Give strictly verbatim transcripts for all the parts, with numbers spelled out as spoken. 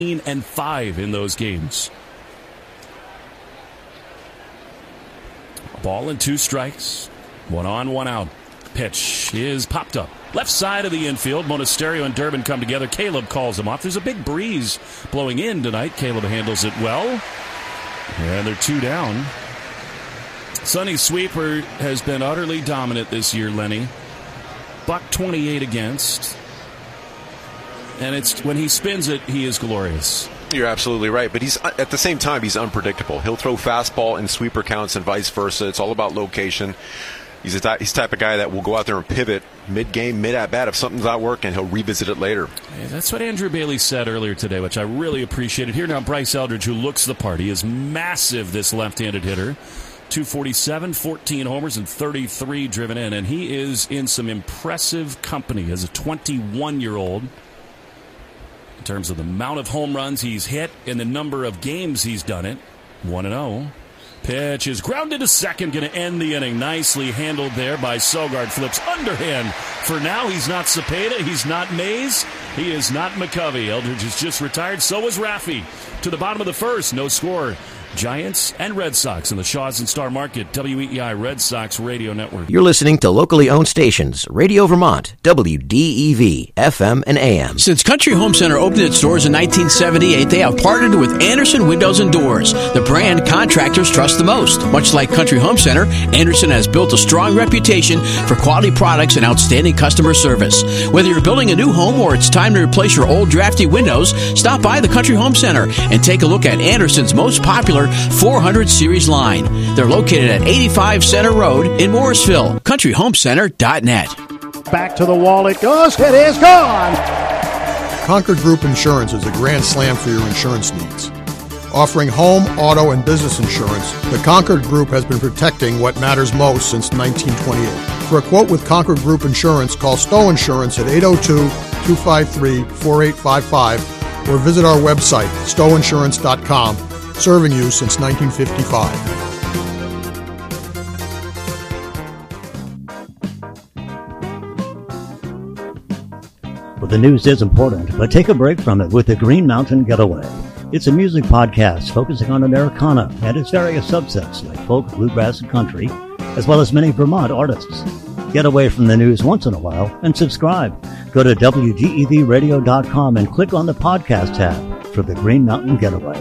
and five in those games. Ball and two strikes. One on, one out. Pitch is popped up. Left side of the infield. Monasterio and Durbin come together. Caleb calls him off. There's a big breeze blowing in tonight. Caleb handles it well. And they're two down. Sonny Sweeper has been utterly dominant this year, Lenny. Buck twenty-eight against. And it's when he spins it, he is glorious. You're absolutely right, but he's at the same time, he's unpredictable. He'll throw fastball in sweeper counts and vice versa. It's all about location. He's a he's the type of guy that will go out there and pivot mid-game, mid-at-bat. If something's not working, he'll revisit it later. Yeah, that's what Andrew Bailey said earlier today, which I really appreciated. Here now, Bryce Eldridge, who looks the part. He is massive, this left-handed hitter. two forty-seven, fourteen homers, and thirty-three driven in. And he is in some impressive company as a twenty-one-year-old in terms of the amount of home runs he's hit and the number of games he's done it. one and oh. Pitch is grounded to second, going to end the inning. Nicely handled there by Sogard. Flips underhand. For now, he's not Cepeda. He's not Mays. He is not McCovey. Eldridge is just retired. So is Raffy. To the bottom of the first. No score. Giants and Red Sox in the Shaw's and Star Market, W E E I Red Sox Radio Network. You're listening to locally owned stations, Radio Vermont, W D E V, F M and A M. Since Country Home Center opened its doors in nineteen seventy-eight, they have partnered with Anderson Windows and Doors, the brand contractors trust the most. Much like Country Home Center, Anderson has built a strong reputation for quality products and outstanding customer service. Whether you're building a new home or it's time to replace your old drafty windows, stop by the Country Home Center and take a look at Anderson's most popular four hundred series line. They're located at eighty-five Center Road in Morrisville. country home center dot net. Back to the wall it goes. It is gone. Concord Group Insurance is a grand slam for your insurance needs. Offering home, auto, and business insurance, the Concord Group has been protecting what matters most since nineteen twenty-eight. For a quote with Concord Group Insurance, call Stowe Insurance at eight oh two, two five three, four eight five five or visit our website, stowe insurance dot com. Serving you since nineteen fifty-five. Well, the news is important, but take a break from it with the Green Mountain Getaway. It's a music podcast focusing on Americana and its various subsets like folk, bluegrass, and country, as well as many Vermont artists. Get away from the news once in a while and subscribe. Go to W G E V radio dot com and click on the podcast tab for the Green Mountain Getaway.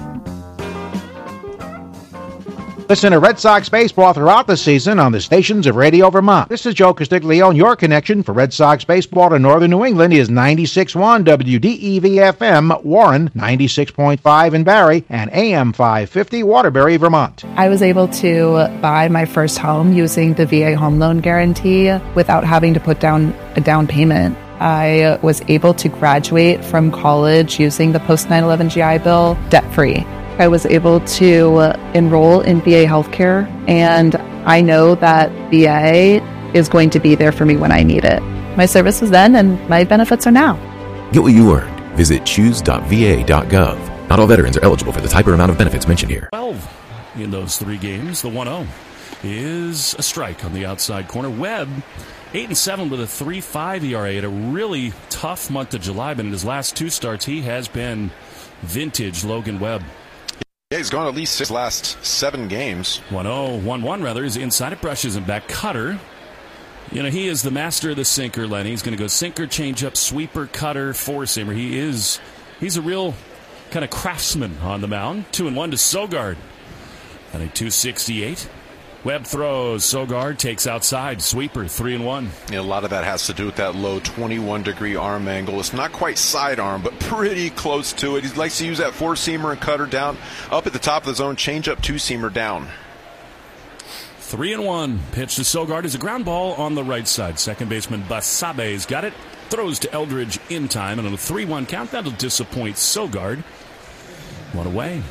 Listen to Red Sox baseball throughout the season on the stations of Radio Vermont. This is Joe Castiglione, and your connection for Red Sox baseball to Northern New England is ninety-six point one W D E V F M Warren, ninety-six point five in Barrie, and A M five fifty Waterbury, Vermont. I was able to buy my first home using the V A home loan guarantee without having to put down a down payment. I was able to graduate from college using the post nine eleven G I Bill debt-free. I was able to enroll in V A healthcare, and I know that V A is going to be there for me when I need it. My service was then, and my benefits are now. Get what you earned. Visit choose dot v a dot gov. Not all veterans are eligible for the type or amount of benefits mentioned here. twelve in those three games. The one oh is a strike on the outside corner. Webb, eight and seven with a three point five E R A. Had a really tough month of July, but in his last two starts, he has been vintage Logan Webb. Yeah, he's gone at least his last seven games. one oh, one one rather, is inside. It brushes him back. Cutter. You know, he is the master of the sinker, Lenny. He's going to go sinker, changeup, sweeper, cutter, four-seamer. He is, he's a real kind of craftsman on the mound. Two and one to Sogard. And a two sixty-eight. Webb throws. Sogard takes outside. Sweeper, three and one. Yeah, a lot of that has to do with that low twenty-one degree arm angle. It's not quite sidearm, but pretty close to it. He likes to use that four-seamer and cutter down up at the top of the zone. Change-up, two-seamer down. Three and one. Pitch to Sogard is a ground ball on the right side. Second baseman Basabe's got it. Throws to Eldridge in time. And on a three one count, that'll disappoint Sogard. One away.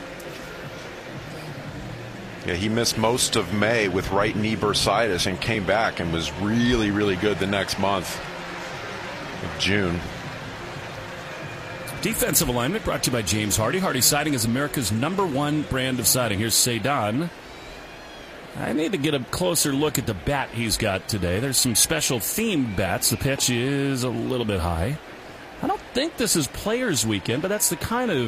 Yeah, he missed most of May with right knee bursitis and came back and was really, really good the next month of June. Defensive alignment brought to you by James Hardy. Hardy Siding is America's number one brand of siding. Here's Sedan. I need to get a closer look at the bat he's got today. There's some special themed bats. The pitch is a little bit high. I don't think this is Players Weekend, but that's the kind of